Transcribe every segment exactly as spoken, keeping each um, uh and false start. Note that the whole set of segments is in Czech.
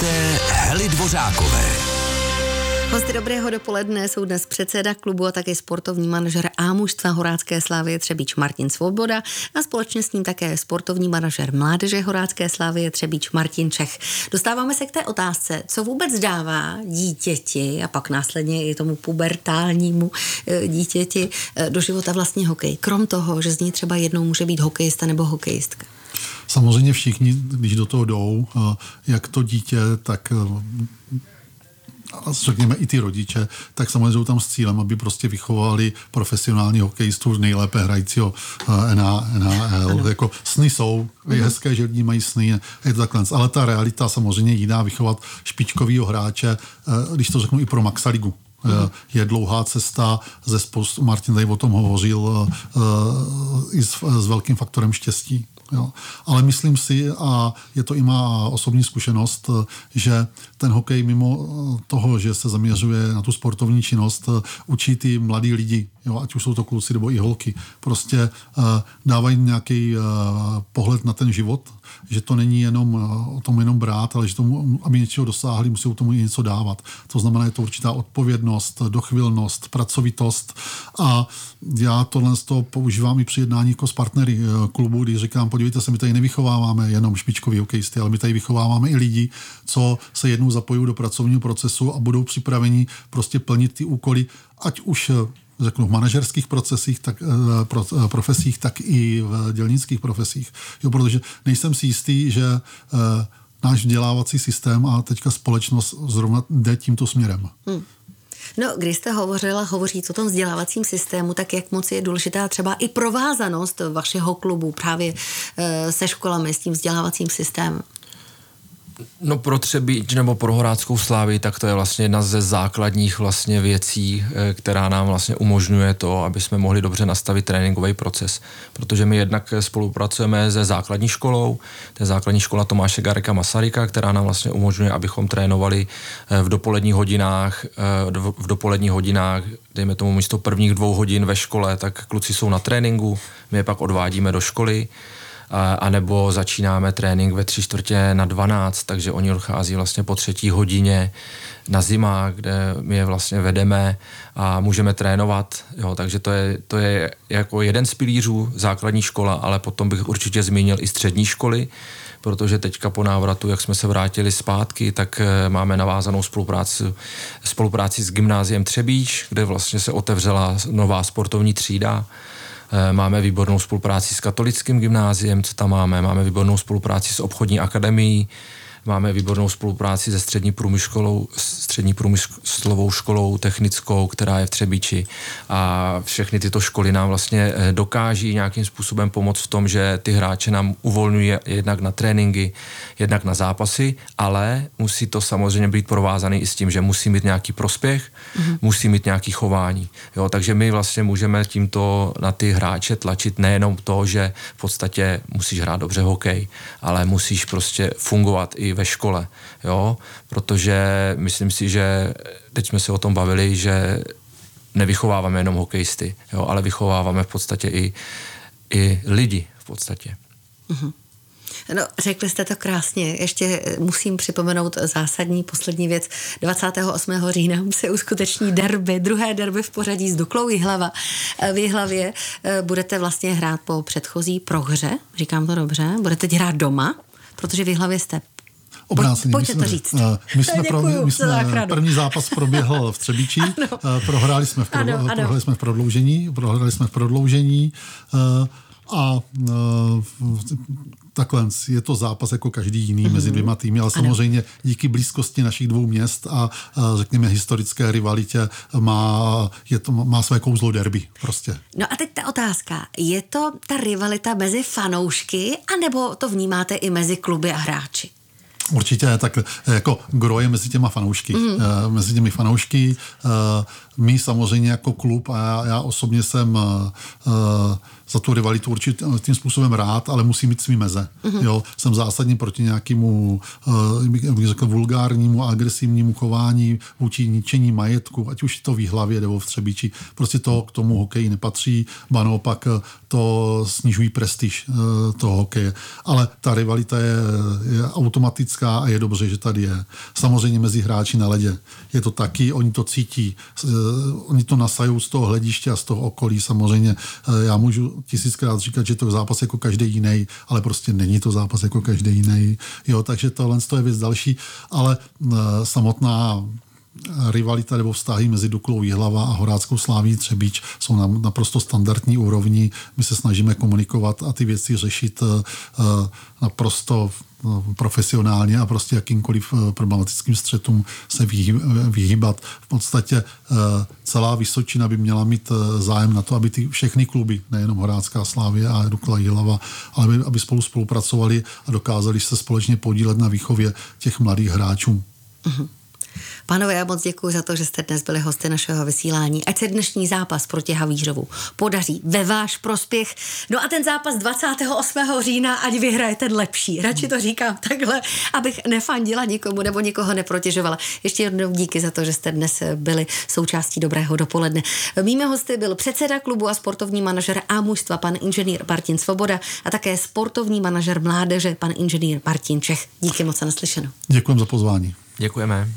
Rubrice Hely Dvořákové. Hosty dobrého dopoledne jsou dnes předseda klubu a také sportovní manažer A mužstva Horácké Slavie Třebíč Martin Svoboda a společně s ním také sportovní manažer mládeže Horácké Slavie Třebíč Martin Čech. Dostáváme se k té otázce, co vůbec dává dítěti a pak následně i tomu pubertálnímu dítěti do života vlastně hokej. Krom toho, že z něj třeba jednou může být hokejista nebo hokejistka. Samozřejmě všichni, když do toho jdou, jak to dítě, tak řekněme i ty rodiče, tak samozřejmě jsou tam s cílem, aby prostě vychovali profesionální hokejistu, nejlépe hrajícího N H L. Jako sny jsou, je hezké, že lidi mají sny, je to takhle. Ale ta realita samozřejmě jiná, vychovat špičkovýho hráče, když to řeknu i pro Maxa ligu. Uh-huh. Je dlouhá cesta ze spoustu, Martin tady o tom hovořil, uh, i s, s velkým faktorem štěstí. Jo. Ale myslím si, a je to i má osobní zkušenost, že ten hokej mimo toho, že se zaměřuje na tu sportovní činnost, učí ty mladí lidi, jo, ať už jsou to kluci nebo i holky, prostě uh, dávají nějaký uh, pohled na ten život, že to není jenom uh, o tom jenom brát, ale že tomu, aby něčeho dosáhli, musí tomu i něco dávat. To znamená, je to určitá odpovědnost, dochvilnost, pracovitost a já tohle z toho používám i při jednání jako s partnery uh, klubu, když říkám, podívejte se, my tady nevychováváme jenom špičkový hokejisty, ale my tady vychováváme i lidi, co se jednou zapojí do pracovního procesu a budou připraveni prostě plnit ty úkoly, ať už řeknu v manažerských procesích, tak, pro, profesích, tak i v dělnických profesích. Jo, protože nejsem si jistý, že eh, náš vzdělávací systém a teďka společnost zrovna jde tímto směrem. Hmm. No, když jste hovořila, hovoříte o tom vzdělávacím systému, tak jak moc je důležitá třeba i provázanost vašeho klubu právě e, se školami, s tím vzdělávacím systémem? No pro Třebíč nebo pro Horáckou Slávii, tak to je vlastně jedna ze základních vlastně věcí, která nám vlastně umožňuje to, aby jsme mohli dobře nastavit tréninkový proces. Protože my jednak spolupracujeme se základní školou, to je základní škola Tomáše Garrigua Masaryka, která nám vlastně umožňuje, abychom trénovali v dopoledních hodinách, v dopoledních hodinách, dejme tomu místo prvních dvou hodin ve škole, tak kluci jsou na tréninku, my je pak odvádíme do školy. A nebo začínáme trénink ve tři čtvrtě na dvanáct, takže oni odchází vlastně po třetí hodině na zimách, kde my je vlastně vedeme a můžeme trénovat, jo, takže to je, to je jako jeden z pilířů základní škola, ale potom bych určitě zmínil i střední školy, protože teďka po návratu, jak jsme se vrátili zpátky, tak máme navázanou spolupráci, spolupráci s gymnáziem Třebíč, kde vlastně se otevřela nová sportovní třída. Máme výbornou spolupráci s katolickým gymnáziem, co tam máme, máme výbornou spolupráci s obchodní akademií, máme výbornou spolupráci se střední průmyslovou, střední průmyslovou školou technickou, která je v Třebíči a všechny tyto školy nám vlastně dokáží nějakým způsobem pomoct v tom, že ty hráče nám uvolňují jednak na tréninky, jednak na zápasy, ale musí to samozřejmě být provázaný i s tím, že musí mít nějaký prospěch, mm-hmm. musí mít nějaký chování. Jo, takže my vlastně můžeme tímto na ty hráče tlačit nejenom to, že v podstatě musíš hrát dobře hokej, ale musíš prostě fungovat i ve škole, jo, protože myslím si, že teď jsme se o tom bavili, že nevychováváme jenom hokejisty, jo, ale vychováváme v podstatě i, i lidi v podstatě. Mm-hmm. No, řekli jste to krásně. Ještě musím připomenout zásadní poslední věc. dvacátého osmého října se uskuteční derby, druhé derby v pořadí s Duklou Jihlava. V Jihlavě budete vlastně hrát po předchozí prohře, říkám to dobře, budete teď hrát doma, protože v Jihlavě jste Obráceně. Pojďte my jsme, to říct. My jsme, pro, my jsme první zápas proběhl v Třebíči, prohráli jsme v, pro, ano, prohráli ano. jsme v prodloužení, prohráli jsme v prodloužení a takhle je to zápas jako každý jiný mm-hmm. mezi dvěma týmy, ale samozřejmě ano. díky blízkosti našich dvou měst a, a řekněme historické rivalitě má, je to, má své kouzlo derby prostě. No a teď ta otázka, je to ta rivalita mezi fanoušky, anebo to vnímáte i mezi kluby a hráči? Určitě, tak jako gro je mezi těma fanoušky. Mm. Mezi těmi fanoušky. My samozřejmě jako klub a já, já osobně jsem za tu rivalitu určitým tím způsobem rád, ale musí mít svý meze. Mm-hmm. Jo, jsem zásadně proti nějakému, bych řekl, vulgárnímu, agresivnímu chování vůči ničení majetku, ať už to v Jihlavě nebo v Třebíči. Prostě to k tomu hokeji nepatří, ba naopak to snižují prestiž toho hokeje. Ale ta rivalita je, je automatická a je dobře, že tady je. Samozřejmě mezi hráči na ledě. Je to taky, oni to cítí. Oni to nasajou z toho hlediště a z toho okolí. Samozřejmě já můžu tisíckrát říkat, že to je zápas jako každý jiný, ale prostě není to zápas jako každý jiný. Jo, takže tohle je věc další, ale samotná rivalita nebo vztahy mezi Duklou Jihlava a Horáckou Sláví Třebíč jsou na naprosto standardní úrovni. My se snažíme komunikovat a ty věci řešit naprosto profesionálně a prostě jakýmkoliv problematickým střetům se vyhýbat. V podstatě celá Vysočina by měla mít zájem na to, aby ty všechny kluby, nejenom Horácká Slávie a Dukla Jihlava, ale aby, aby spolu spolupracovali a dokázali se společně podílet na výchově těch mladých hráčů. Uh-huh. Pánové, já moc děkuji za to, že jste dnes byli hosty našeho vysílání. Ať se dnešní zápas proti Havířovu podaří ve váš prospěch. No a ten zápas dvacátého osmého října, ať vyhraje ten lepší. Radši to říkám takhle, abych nefandila nikomu nebo nikoho neprotěžovala. Ještě jednou díky za to, že jste dnes byli součástí Dobrého dopoledne. Mými hosty byl předseda klubu a sportovní manažer A mužstva, pan inženýr Martin Svoboda, a také sportovní manažer mládeže, pan inženýr Martin Čech. Díky moc a naslyšenou. Děkujeme za pozvání. Děkujeme.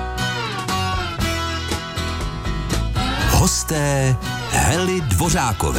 Hosté Hely Dvořákové.